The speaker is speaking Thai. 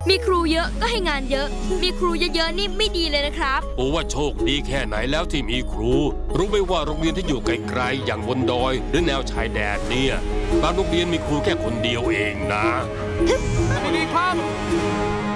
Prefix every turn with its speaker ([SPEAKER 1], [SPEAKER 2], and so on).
[SPEAKER 1] มีครูเยอะก็ให้งานเยอะมีครูเยอะๆนี่ไม่ดีเลยนะครับ
[SPEAKER 2] โอ้ว่าโชคดีแค่ไหนแล้วที่มีครูรู้ไหมว่าโรงเรียนที่อยู่ไกลๆอย่างบนดอยหรือแนวชายแดนเนี่ยบางโรงเรียนมีครูแค่คนเดียวเองนะ
[SPEAKER 3] ดีครับ